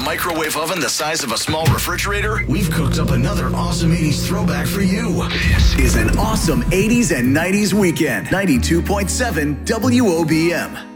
microwave oven the size of a small refrigerator? We've cooked up another awesome 80s throwback for you. This is an awesome 80s and 90s weekend. 92.7 WOBM.